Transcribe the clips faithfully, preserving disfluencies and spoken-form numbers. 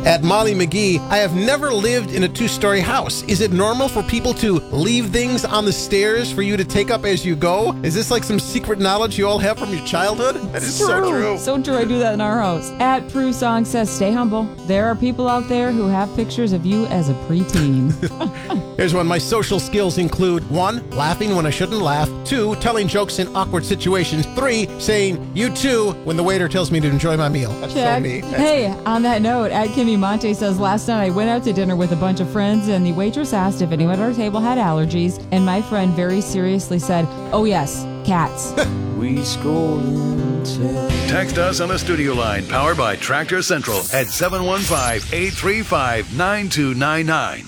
At Molly McGee, I have never lived in a two-story house. Is it normal for people to leave things on the stairs for you to take up as you go? Is this like some secret knowledge you all have from your childhood? That is so true. So true. I do that in our house. At Prue Song says, stay humble. There are people out there who have pictures of you as a preteen. Here's one. My social skills include one, laughing when I shouldn't laugh. Two, telling jokes in awkward situations. Three, saying you too when the waiter tells me to enjoy my meal. That's Check. so me. That's hey, me. on that note, at Kimmy Monte says, last night I went out to dinner with a bunch of friends and the waitress asked if anyone at our table had allergies. And my friend very seriously said, oh yes, cats. We scroll into... Text us on the studio line powered by Tractor Central at seven one five, eight three five, nine two nine nine.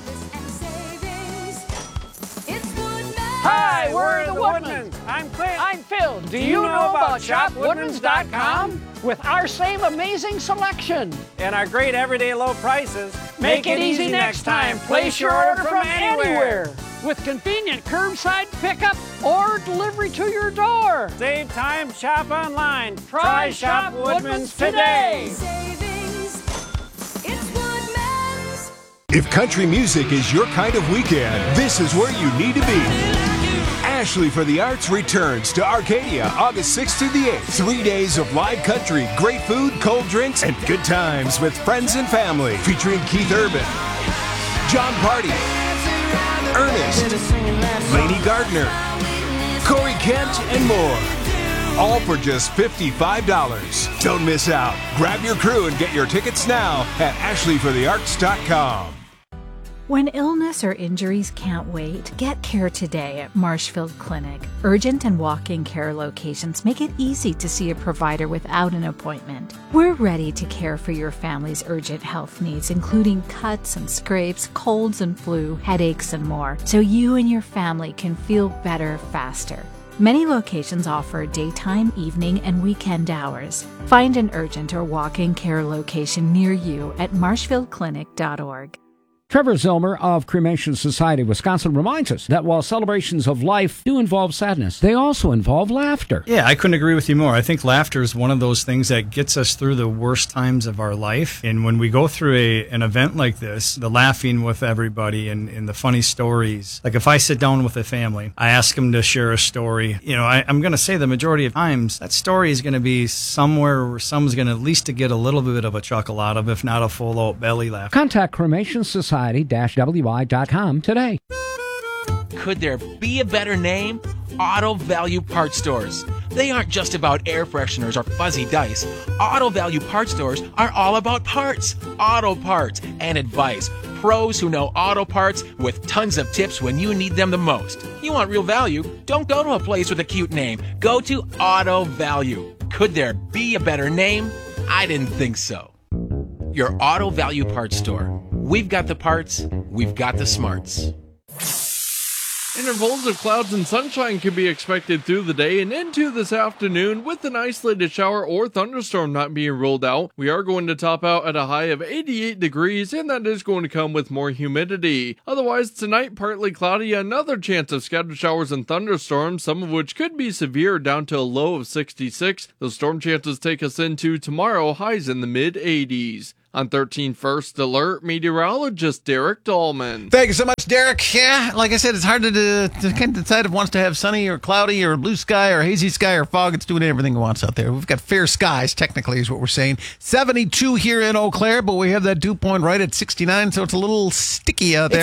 Hi, we're the Woodmans. I'm Clint. I'm Phil. Do you know about shop woodmans dot com? With our same amazing selection and our great everyday low prices, make it easy next time. Place your order from anywhere. With convenient curbside pickup or delivery to your door. Save time, shop online. Try, Try Shop Woodmans today. Savings. It's Woodmans. If country music is your kind of weekend, this is where you need to be. Ashley for the Arts returns to Arcadia August sixth through the eighth. Three days of live country, great food, cold drinks, and good times with friends and family. Featuring Keith Urban, John Party, Ernest, Lainey Gardner, Corey Kent, and more. All for just fifty-five dollars. Don't miss out. Grab your crew and get your tickets now at ashley for the arts dot com. When illness or injuries can't wait, get care today at Marshfield Clinic. Urgent and walk-in care locations make it easy to see a provider without an appointment. We're ready to care for your family's urgent health needs, including cuts and scrapes, colds and flu, headaches, and more, so you and your family can feel better faster. Many locations offer daytime, evening, and weekend hours. Find an urgent or walk-in care location near you at marshfield clinic dot org. Trevor Zilmer of Cremation Society Wisconsin reminds us that while celebrations of life do involve sadness, they also involve laughter. Yeah, I couldn't agree with you more. I think laughter is one of those things that gets us through the worst times of our life. And when we go through a, an event like this, the laughing with everybody and, and the funny stories, like if I sit down with a family, I ask them to share a story. You know, I, I'm going to say the majority of times that story is going to be somewhere where someone's going to at least to get a little bit of a chuckle out of, if not a full-out belly laugh. Contact Cremation Society W I dot com today. Could there be a better name? Auto Value Parts Stores. They aren't just about air fresheners or fuzzy dice. Auto Value Parts Stores are all about parts, auto parts, and advice. Pros who know auto parts with tons of tips when you need them the most. You want real value? Don't go to a place with a cute name. Go to Auto Value. Could there be a better name? I didn't think so. Your Auto Value Parts Store. We've got the parts, we've got the smarts. Intervals of clouds and sunshine can be expected through the day and into this afternoon with an isolated shower or thunderstorm not being ruled out. We are going to top out at a high of eighty-eight degrees, and that is going to come with more humidity. Otherwise, tonight partly cloudy, another chance of scattered showers and thunderstorms, some of which could be severe, down to a low of sixty-six. Those storm chances take us into tomorrow, highs in the mid eighties. On thirteen First Alert, meteorologist Derek Dahlman. Thank you so much, Derek. Yeah, like I said, it's hard to, to, to kind of decide if it wants to have sunny or cloudy or blue sky or hazy sky or fog. It's doing everything it wants out there. We've got fair skies, technically, is what we're saying. seventy-two here in Eau Claire, but we have that dew point right at sixty-nine, so it's a little sticky out there.